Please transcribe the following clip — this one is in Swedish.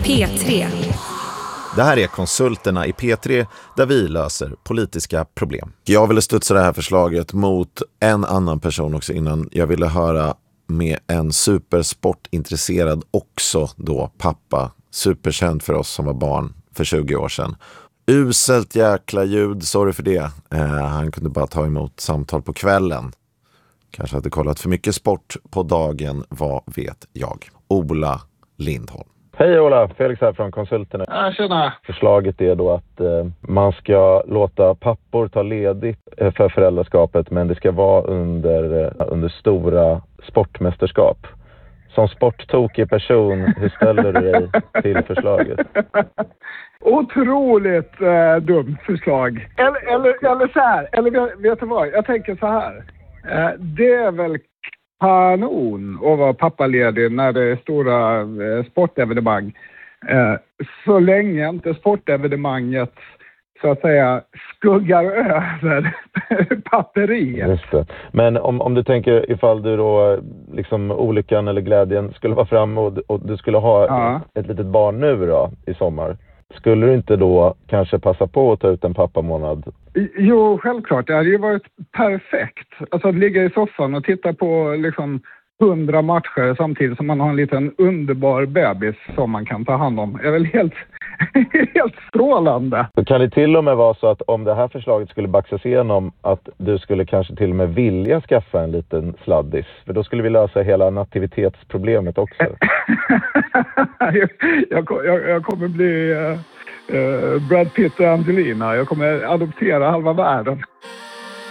P3. Det här är Konsulterna i P3 där vi löser politiska problem. Jag ville studsa det här förslaget mot en annan person också innan jag ville höra med en supersportintresserad, också då pappa, superkänd för oss som var barn för 20 år sedan. Uselt jäkla ljud, sorry för det. Han kunde bara ta emot samtal på kvällen. Kanske hade kollat för mycket sport på dagen, vad vet jag. Ola Lindholm. Hej Ola, Felix här från Konsulterna. Ja, tjena. Förslaget är då att man ska låta pappor ta ledigt för föräldraskapet, men det ska vara under stora sportmästerskap. Som sporttokig person, hur ställer du dig till förslaget? Otroligt dumt förslag. Eller så här, eller vet du vad? Jag tänker så här. Det är väl kanon att vara pappaledig när det är stora sportevenemang. Så länge inte sportevenemanget så att säga skuggar över papperiet. Just det. Men om du tänker ifall du då liksom olyckan eller glädjen skulle vara framme och du skulle ha ett litet barn nu då i sommar. Skulle du inte då kanske passa på att ta ut en pappamånad? Jo, självklart. Det hade ju varit perfekt. Alltså att ligga i soffan och titta på liksom 100 matcher samtidigt som man har en liten underbar bebis som man kan ta hand om. Det är väl helt strålande. Så kan det till och med vara så att om det här förslaget skulle baxas igenom att du skulle kanske till och med vilja skaffa en liten sladdis? För då skulle vi lösa hela nativitetsproblemet också. jag kommer bli Brad Pitt och Angelina. Jag kommer adoptera halva världen.